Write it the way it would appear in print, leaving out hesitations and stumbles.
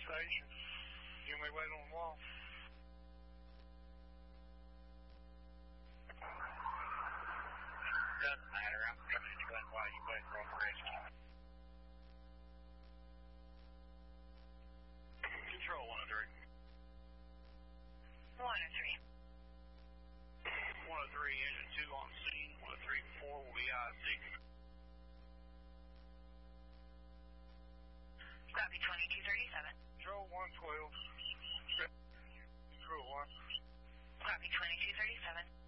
station. You may wait on the wall. Doesn't matter. I'm coming to gun while you wait for the rescue. Control 103. 103. 103, engine 2 on scene. 134 will be I-6. Copy 2237. Control 112. Control 1. Copy 2237.